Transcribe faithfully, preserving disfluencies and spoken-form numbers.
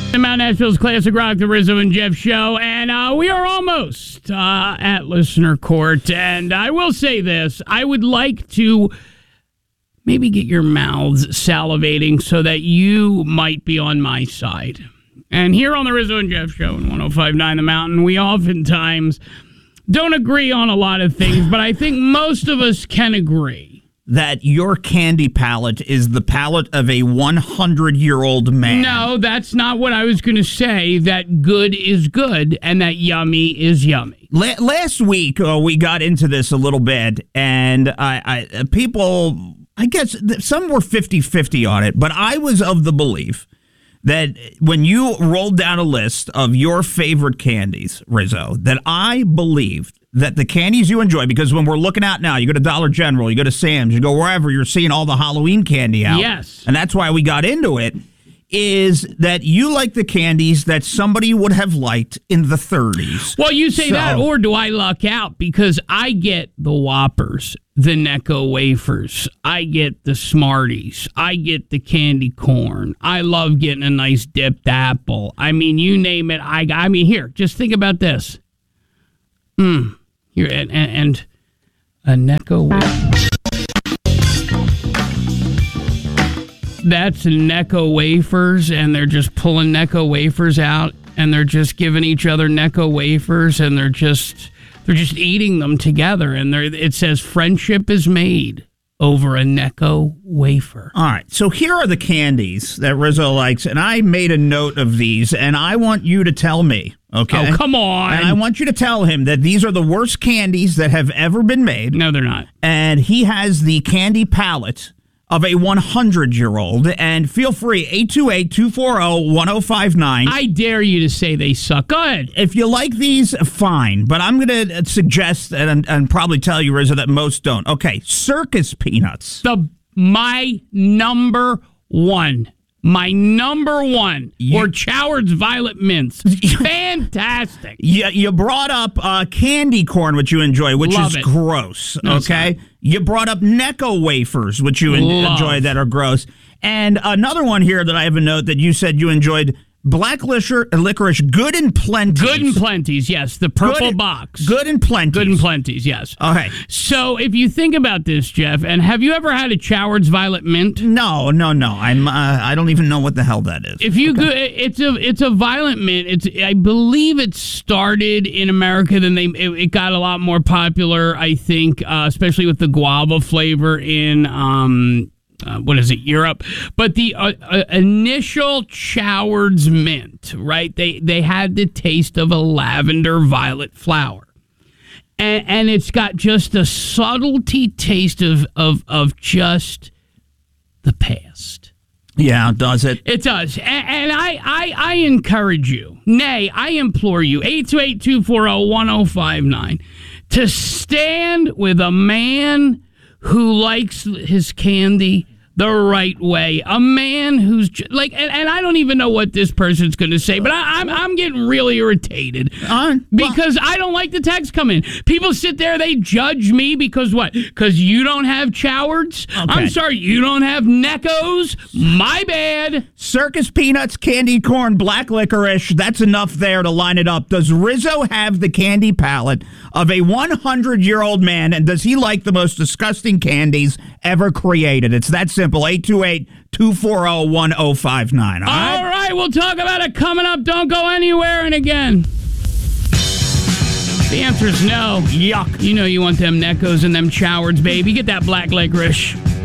The Mount Nashville's Classic Rock, the Rizzo and Jeff Show, and uh, we are almost uh, at listener court. And I will say this, I would like to maybe get your mouths salivating so that you might be on my side. And here on the Rizzo and Jeff Show in one oh five point nine The Mountain, we oftentimes don't agree on a lot of things, but I think most of us can agree that your candy palate is the palate of a hundred-year-old man. No, that's not what I was going to say, that good is good and that yummy is yummy. La- last week, uh, we got into this a little bit, and I, I people, I guess some were fifty-fifty on it, but I was of the belief that when you rolled down a list of your favorite candies, Rizzo, that I believed that the candies you enjoy, because when we're looking out now, you go to Dollar General, you go to Sam's, you go wherever, you're seeing all the Halloween candy out. Yes. And that's why we got into it, is that you like the candies that somebody would have liked in the thirties. Well, you say so, that, or do I luck out? Because I get the Whoppers, the Necco wafers, I get the Smarties, I get the candy corn. I love getting a nice dipped apple. I mean, you name it. I, I mean, here, just think about this. Hmm. Here, and, and a Necco wafer. That's Necco wafers, and they're just pulling Necco wafers out, and they're just giving each other Necco wafers, and they're just they're just eating them together, and they're, it says friendship is made over a Necco wafer. All right, so here are the candies that Rizzo likes, and I made a note of these, and I want you to tell me, okay? Oh, come on. And I want you to tell him that these are the worst candies that have ever been made. No, they're not. And he has the candy palate of a hundred-year-old, and feel free, eight two eight, two four zero, one zero five nine. I dare you to say they suck. Go ahead. If you like these, fine, but I'm going to suggest and, and probably tell you, Rizzo, that most don't. Okay, Circus Peanuts. The my number one. My number one. You, or Choward's Violet Mints. Fantastic. You, you brought up uh, candy corn, which you enjoy, which Love is it. gross, No, okay? You brought up Necco wafers, which you en- enjoy, that are gross. And another one here that I have a note that you said you enjoyed, black licor- licorice, good and plenty. Good and plenties, yes. The purple good, box. Good and plenty. Good and plenties, yes. Okay. So if you think about this, Jeff, and have you ever had a Choward's Violet Mint? No, no, no. I'm. Uh, I don't even know what the hell that is. If you okay. go, it's a it's a Violet Mint. It's I believe it started in America. Then they it, it got a lot more popular. I think, uh, especially with the guava flavor in. Um, Uh, what is it, Europe? But the uh, uh, initial Choward's Mint, right? They they had the taste of a lavender violet flower, and, and it's got just a subtlety taste of of of just the past. Yeah, does it? It does, and, and I, I I encourage you, nay, I implore you, eight two eight, two four zero, one zero five nine, to stand with a man who likes his candy the right way. A man who's j- like, and, and I don't even know what this person's going to say, but I, I'm I'm getting really irritated uh, well, because I don't like the text come in. People sit there, they judge me because what? Because you don't have Chowards? Okay. I'm sorry, you don't have Neckos? My bad. Circus Peanuts, candy corn, black licorice. That's enough there to line it up. Does Rizzo have the candy palate of a hundred-year-old man, and does he like the most disgusting candies ever created? It's that simple. eight two eight, two four zero, one zero five nine. All right? All right, we'll talk about it coming up. Don't go anywhere. And again, the answer is no. Yuck. You know you want them Neckos and them Chowards, baby. Get that black licorice.